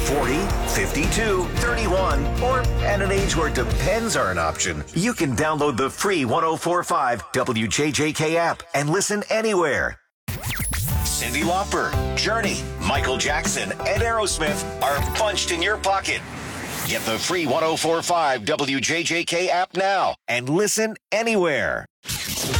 40, 52, 31, or at an age where depends are an option, you can download the free 104.5 WJJK app and listen anywhere. Cyndi Lauper, Journey, Michael Jackson, and Aerosmith are bunched in your pocket. Get the free 104.5 WJJK app now and listen anywhere.